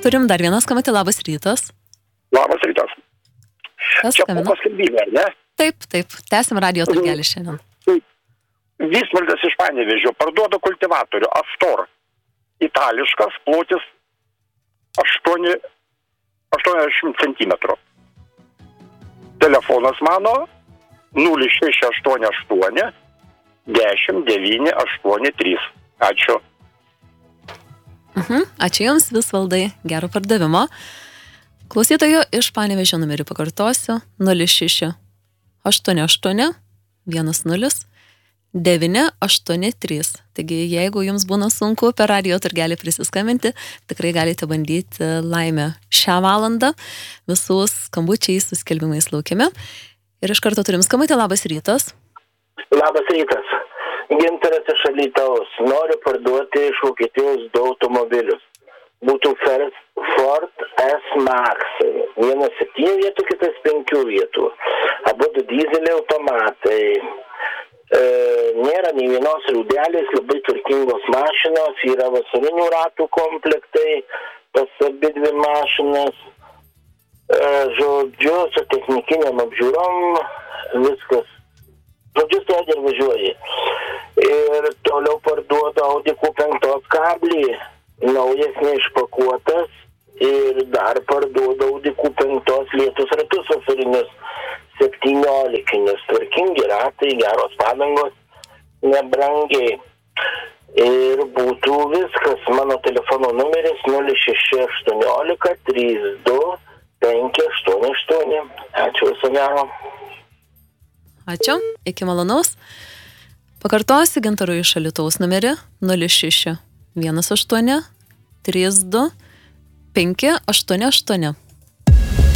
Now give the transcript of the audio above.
Turim dar vieną skambutį, labas rytas. Labas rytas. Čia po paskelbime, ar ne? Taip, tęsim radijo turgelį šiandien. Visvaldas iš Panevėžio parduoda kultivatorių Astor. Itališkas, plotis 80 cm. Telefonas mano 0688 10 983. Ačiū. Ačiū Jums, Visvaldai, gero pardavimo. Klausytojų iš Panevėžio numerį pakartosiu 06 88 10 983. Taigi, jeigu jums būna sunku per radijo turgelį prisiskambinti, tikrai galite bandyti laimę šią valandą. Visus skambučiais su skelbimais laukiame. Ir iš karto turim skambutį, labas rytas. Labas rytas. Gintaras iš Alytaus. Noriu parduoti iš Vokietijos 2 automobilius. Būtų Ford S-Max. Vienas 7 vietų, kitas 5 vietų. Abudu dyzeliai automatai. Nėra nei vienos rūdelės, labai tvarkingos mašinos, yra vasarinių ratų komplektai, pas abidvi mašinas. Žodžiu, su technikiniam apžiūrom, viskas. Žodžiu, sėdi ir važiuoji. Ir toliau parduoda Audi Q5 kablį, naujas neišpakuotas, ir dar parduoda Audi Q5 lietus ratus vasarinius 17, tvarkingi ratai, geros padangos, nebrangiai. Ir būtų viskas. Mano telefono numeris 0618 32 588. Ačiū, viso gero. Ačiū, iki malonaus. Pakartosiu Gintarui iš Alytaus numerį 06 18 32 588.